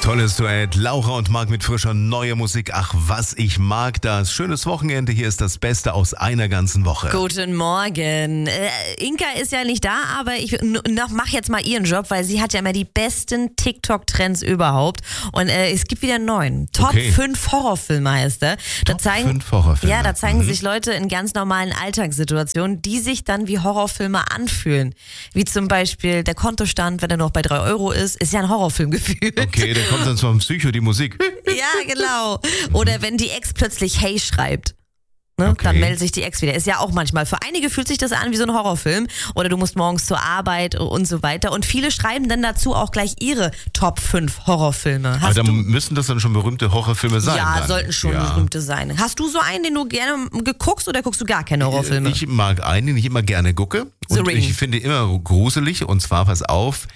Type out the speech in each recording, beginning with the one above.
Tolles Duett, Laura und Marc mit frischer neuer Musik. Ach, was ich mag das. Schönes Wochenende, hier ist das Beste aus einer ganzen Woche. Guten Morgen. Inka ist ja nicht da, aber ich mach jetzt mal ihren Job, weil sie hat ja immer die besten TikTok-Trends überhaupt. Und es gibt wieder einen neuen. Top 5 Horrorfilme heißt er. Top 5 Horrorfilme. Ja, da zeigen sich Leute in ganz normalen Alltagssituationen, die sich dann wie Horrorfilme anfühlen. Wie zum Beispiel der Kontostand, wenn er noch bei 3 Euro ist ja ein Horrorfilm gefühlt. Okay, der kommt dann zwar Psycho, die Musik. Ja, genau. Oder wenn die Ex plötzlich Hey schreibt. Ne? Okay. Dann meldet sich die Ex wieder. Ist ja auch manchmal. Für einige fühlt sich das an wie so ein Horrorfilm. Oder du musst morgens zur Arbeit und so weiter. Und viele schreiben dann dazu auch gleich ihre Top 5 Horrorfilme. Aber dann müssen das dann schon berühmte Horrorfilme sein. Ja, dann. Sollten schon berühmte sein. Hast du so einen, den du gerne geguckst oder guckst du gar keine Horrorfilme? Ich mag einen, den ich immer gerne gucke. The Und Ring. ich finde immer gruselig. Und zwar, pass auf,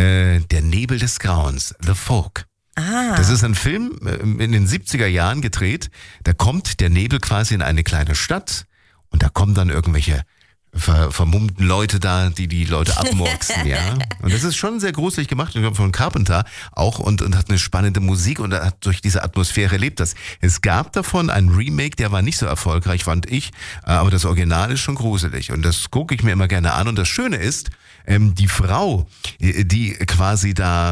Der Nebel des Grauens, The Fog. Das ist ein Film in den 70er Jahren gedreht. Da kommt der Nebel quasi in eine kleine Stadt und da kommen dann irgendwelche vermummten Leute da, die Leute abmurksen, ja. Und das ist schon sehr gruselig gemacht. Ich glaube von Carpenter auch und hat eine spannende Musik und hat durch diese Atmosphäre lebt das. Es gab davon einen Remake, der war nicht so erfolgreich, fand ich, aber das Original ist schon gruselig und das gucke ich mir immer gerne an. Und das Schöne ist, die Frau, die quasi da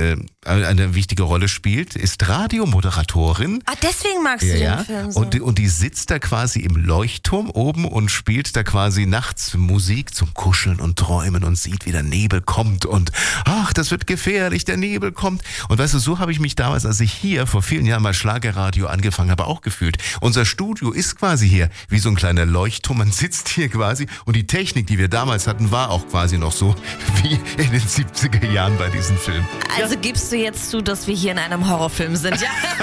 eine wichtige Rolle spielt, ist Radiomoderatorin. Deswegen magst du den Film so. Und die sitzt da quasi im Leuchtturm oben und spielt da quasi nachts Musik zum Kuscheln und Träumen und sieht, wie der Nebel kommt und ach, das wird gefährlich, der Nebel kommt. Und weißt du, so habe ich mich damals, als ich hier vor vielen Jahren mal Schlagerradio angefangen habe, auch gefühlt. Unser Studio ist quasi hier wie so ein kleiner Leuchtturm. Man sitzt hier quasi und die Technik, die wir damals hatten, war auch quasi noch so wie in den 70er Jahren bei diesem Film. Also gibst du jetzt zu, dass wir hier in einem Horrorfilm sind, ja?